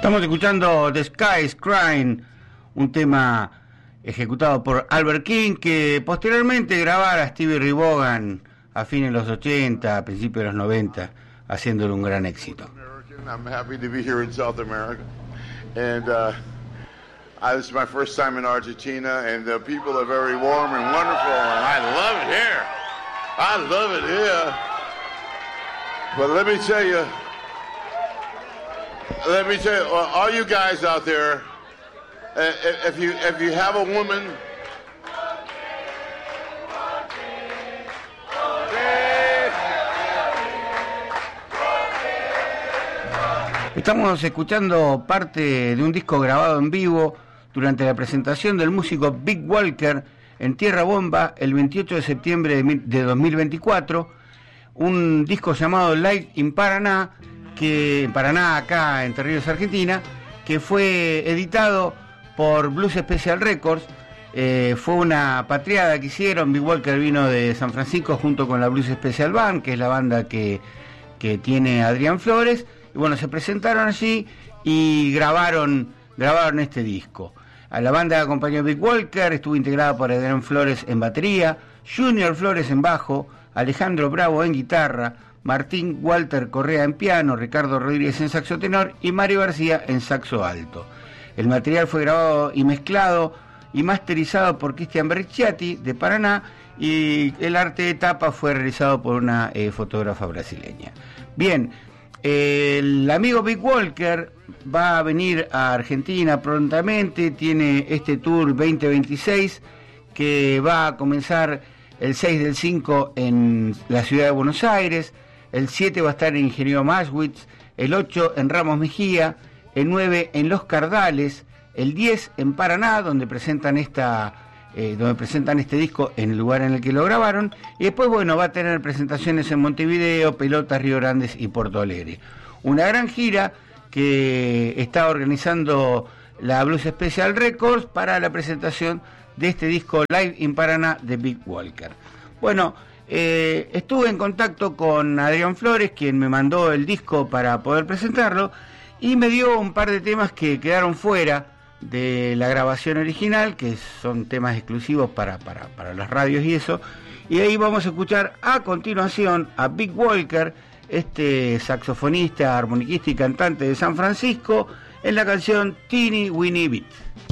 Estamos escuchando The Sky is Crying, un tema ejecutado por Albert King, que posteriormente grabara Stevie Ray Vaughan a fines de los 80, a principios de los 90, haciéndole un gran éxito. I'm happy to be here in South America, and this is my first time in Argentina, and the people are very warm and wonderful, and I love it here. I love it here. But let me tell you, all you guys out there, if you have a woman, estamos escuchando parte de un disco grabado en vivo durante la presentación del músico Big Walker en Tierra Bomba el 28 de septiembre de 2024, un disco llamado Live in Paraná, acá en Entre Ríos, Argentina, que fue editado por Blues Special Records. Fue una patriada que hicieron. Big Walker vino de San Francisco junto con la Blues Special Band, que es la banda que tiene Adrián Flores, y bueno, se presentaron allí y grabaron este disco. A la banda acompañó Big Walker, estuvo integrada por Adrián Flores en batería, Junior Flores en bajo, Alejandro Bravo en guitarra, Martín Walter Correa en piano, Ricardo Rodríguez en saxo tenor y Mario García en saxo alto. El material fue grabado y mezclado y masterizado por Cristian Berchiati de Paraná, y el arte de tapa fue realizado por una fotógrafa brasileña. Bien, el amigo Big Walker va a venir a Argentina prontamente, tiene este tour 2026 que va a comenzar el 6/5 en la ciudad de Buenos Aires, el 7 va a estar en Ingeniero Maschwitz, el 8 en Ramos Mejía, el 9 en Los Cardales, el 10 en Paraná, donde presentan este disco en el lugar en el que lo grabaron, y después, bueno, va a tener presentaciones en Montevideo, Pelotas, Río Grandes y Porto Alegre. Una gran gira que está organizando la Blues Special Records para la presentación de este disco Live in Paraná de Big Walker. Bueno, estuve en contacto con Adrián Flores, quien me mandó el disco para poder presentarlo, y me dio un par de temas que quedaron fuera de la grabación original, que son temas exclusivos para las radios y eso, y ahí vamos a escuchar a continuación a Big Walker, este saxofonista, armoniquista y cantante de San Francisco, en la canción Teeny Weeny Bit.